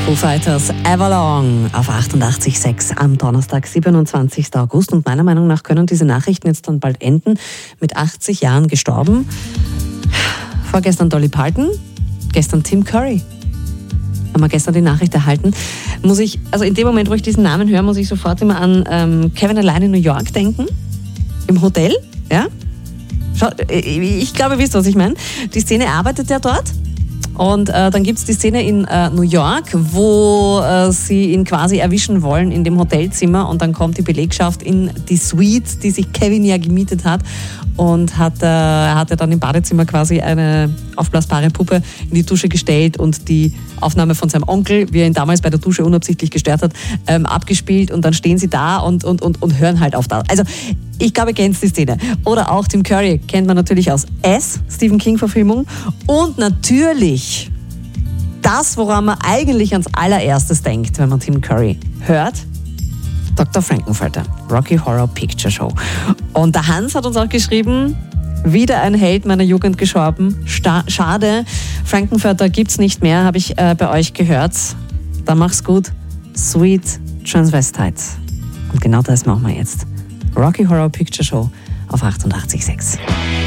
Foo Fighters Everlong auf 88.6 am Donnerstag, 27. August. Und meiner Meinung nach können diese Nachrichten jetzt dann bald enden. Mit 80 Jahren gestorben. Vorgestern Dolly Parton, gestern Tim Curry. Haben wir gestern die Nachricht erhalten. Also in dem Moment, wo ich diesen Namen höre, muss ich sofort immer an Kevin allein in New York denken. Im Hotel, ja. Ich glaube, ihr wisst, was ich meine. Die Szene arbeitet ja dort. Und dann gibt es die Szene in New York, wo sie ihn quasi erwischen wollen in dem Hotelzimmer. Und dann kommt die Belegschaft in die Suite, die sich Kevin ja gemietet hat. Und er hatte dann im Badezimmer quasi eine aufblasbare Puppe in die Dusche gestellt und die Aufnahme von seinem Onkel, wie er ihn damals bei der Dusche unabsichtlich gestört hat, abgespielt. Und dann stehen sie da und hören halt auf das. Also ich glaube, ihr kennt die Szene. Oder auch Tim Curry kennt man natürlich aus S, Stephen King-Verfilmung. Und natürlich das, woran man eigentlich ans allererstes denkt, wenn man Tim Curry hört. Dr. Frank-N-Furter, Rocky Horror Picture Show. Und der Hans hat uns auch geschrieben, wieder ein Held meiner Jugend gestorben. Schade, Frank-N-Furter gibt's nicht mehr, habe ich bei euch gehört. Dann mach's gut. Sweet Transvestite. Und genau das machen wir jetzt. Rocky Horror Picture Show auf 88.6.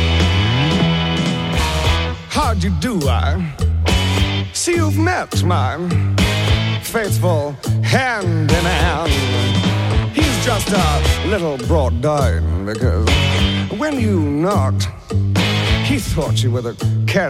How do you do? I see you've met my faithful hand in hand. He's just a little brought down because when you knocked, he thought you were the cat